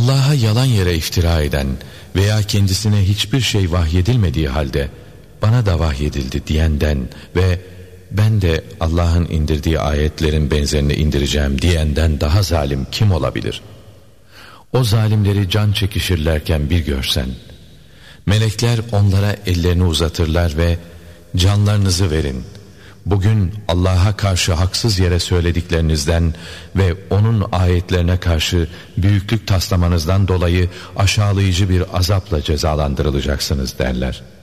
Allah'a yalan yere iftira eden veya kendisine hiçbir şey vahyedilmediği halde bana da vahyedildi diyenden ve ben de Allah'ın indirdiği ayetlerin benzerini indireceğim diyenden daha zalim kim olabilir? O zalimleri can çekişirlerken bir görsen, melekler onlara ellerini uzatırlar ve canlarınızı verin. Bugün Allah'a karşı haksız yere söylediklerinizden ve onun ayetlerine karşı büyüklük taslamanızdan dolayı aşağılayıcı bir azapla cezalandırılacaksınız derler.